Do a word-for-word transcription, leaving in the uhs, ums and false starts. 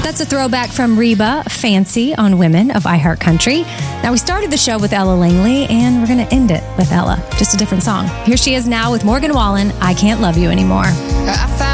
That's a throwback from Reba, Fancy on Women of iHeartCountry. Now, we started the show with Ella Langley, and we're going to end it with Ella, just a different song. Here she is now with Morgan Wallen, I Can't Love You Anymore. I found